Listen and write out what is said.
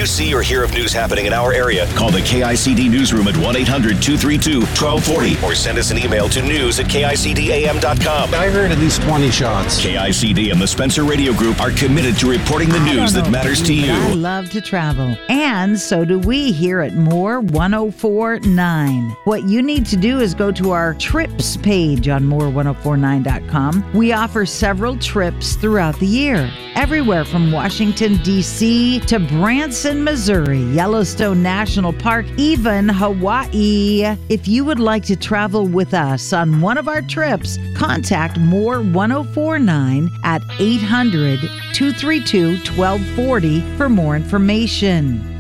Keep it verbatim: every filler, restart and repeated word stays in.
see or hear of news happening in our area, call the K I C D newsroom at one eight hundred two three two one two four zero or send us an email to news at K I C D A M dot com. I heard at least twenty shots. K I C D and the Spencer Radio Group are committed to reporting the news that matters to you. I love to travel, and so do we here at More one oh four point nine. What you need to do is go to our trips page on more ten forty-nine dot com. We offer several trips throughout the year, everywhere from Washington, D C to Branson, Missouri, Yellowstone National Park, even Hawaii. If you would like to travel with us on one of our trips, contact More ten forty-nine at eight hundred two three two one two four zero for more information.